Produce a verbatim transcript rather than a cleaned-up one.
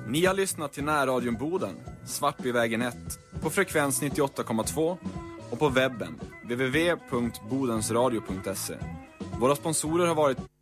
Ni har lyssnat till Närradion Boden, Svartbyvägen ett, på frekvens nittioåtta komma två och på webben w w w punkt bodensradio punkt se. Våra sponsorer har varit